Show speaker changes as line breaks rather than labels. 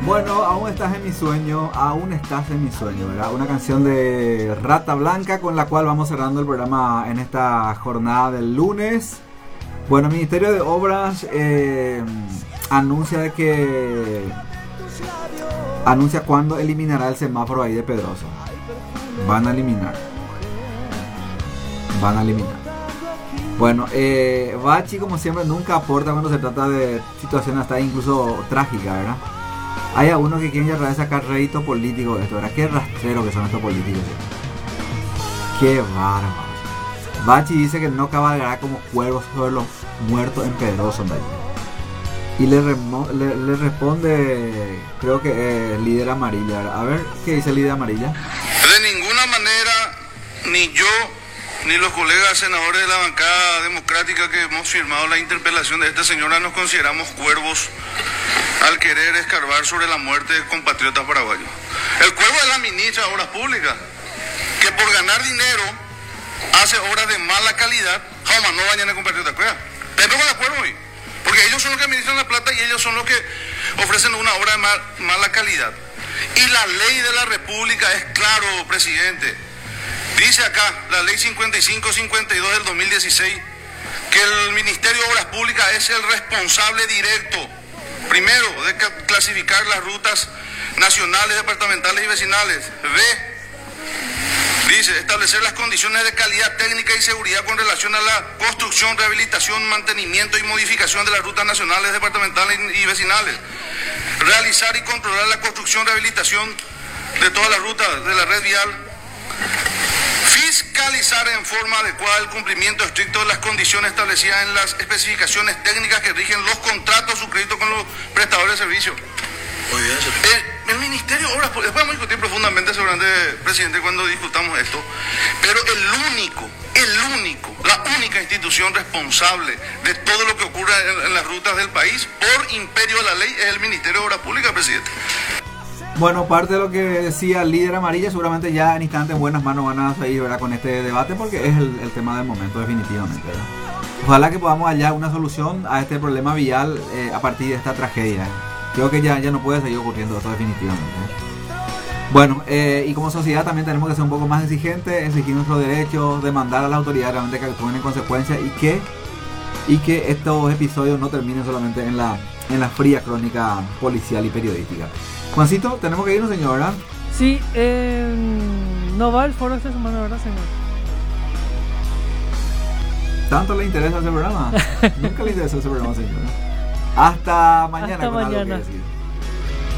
Bueno, aún estás en mi sueño, ¿verdad? Una canción de Rata Blanca con la cual vamos cerrando el programa en esta jornada del lunes. Bueno, el Ministerio de Obras anuncia cuándo eliminará el semáforo ahí de Pedroso. Van a eliminar. Bueno, Bachi como siempre nunca aporta cuando se trata de situaciones hasta incluso trágicas, ¿verdad? Hay algunos que quieren ya sacar rédito político de esto, ¿verdad? Qué rastrero que son estos políticos, ¿sí? Qué bárbaro. Bachi dice que no cabalgará como cuervos sobre los muertos en Pedroso, ¿verdad? Y le responde, creo que líder amarilla, ¿verdad? A ver, ¿qué dice líder amarilla?
De ninguna manera, ni yo, ni los colegas senadores de la bancada democrática que hemos firmado la interpelación de esta señora nos consideramos cuervos al querer escarbar sobre la muerte de compatriotas paraguayos. El cuervo es la ministra de Obras Públicas, que por ganar dinero hace obras de mala calidad. Jamás no vayan a compatriotas, cuida. Dentro con la cuervo hoy. Porque ellos son los que administran la plata y ellos son los que ofrecen una obra de mala calidad. Y la ley de la República es claro, presidente. Dice acá, la ley 55-52 del 2016, que el Ministerio de Obras Públicas es el responsable directo, primero, de clasificar las rutas nacionales, departamentales y vecinales. Dice, establecer las condiciones de calidad técnica y seguridad con relación a la construcción, rehabilitación, mantenimiento y modificación de las rutas nacionales, departamentales y vecinales. Realizar y controlar la construcción, rehabilitación de todas las rutas de la red vial. Fiscalizar en forma adecuada el cumplimiento estricto de las condiciones establecidas en las especificaciones técnicas que rigen los contratos suscritos con los prestadores de servicios. El Ministerio de Obras Públicas, después vamos a discutir profundamente seguramente, presidente, cuando discutamos esto, pero la única institución responsable de todo lo que ocurre en las rutas del país por imperio de la ley es el Ministerio de Obras Públicas, presidente.
Bueno, parte de lo que decía el líder amarilla, seguramente ya en instantes en buenas manos van a salir, ¿verdad?, con este debate, porque es el tema del momento definitivamente, ¿verdad? Ojalá que podamos hallar una solución a este problema vial a partir de esta tragedia. Creo que ya no puede seguir ocurriendo esto definitivamente, ¿eh? Bueno, y como sociedad también tenemos que ser un poco más exigentes, exigir nuestros derechos, demandar a las autoridades realmente que actúen en consecuencia y que estos episodios no terminen solamente en la fría crónica policial y periodística. Juancito, tenemos que irnos, señor, ¿verdad?
Sí, no va el foro esta semana, ¿verdad, señor?
¿Tanto le interesa ese programa? Nunca le interesa ese programa, señor. Hasta mañana.
Hasta mañana.